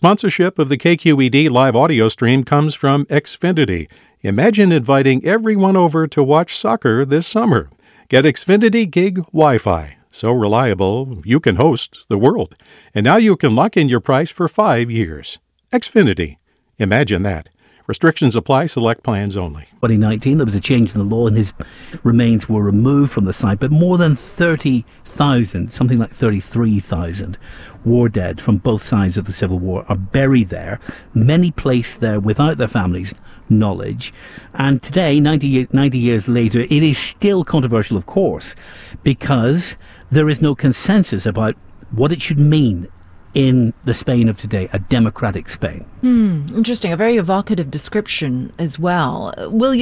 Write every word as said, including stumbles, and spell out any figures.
Sponsorship of the K Q E D live audio stream comes from Xfinity. Imagine inviting everyone over to watch soccer this summer. Get Xfinity Gig Wi-Fi. So reliable, you can host the world. And now you can lock in your price for five years. Xfinity. Imagine that. Restrictions apply. Select plans only. twenty nineteen, there was a change in the law and his remains were removed from the site, but more than thirty thousand, something like thirty-three thousand war dead from both sides of the Civil War are buried there, many placed there without their families' knowledge. And today, ninety, ninety years later, it is still controversial, of course, because there is no consensus about what it should mean in the Spain of today, a democratic Spain. Hmm, interesting. A very evocative description as well. William